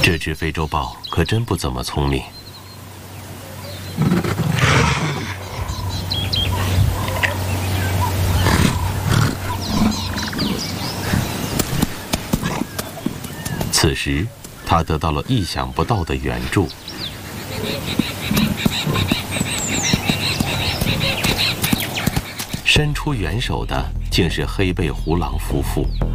这只非洲豹可真不怎么聪明。此时，他得到了意想不到的援助。伸出援手的竟是黑背胡狼夫妇。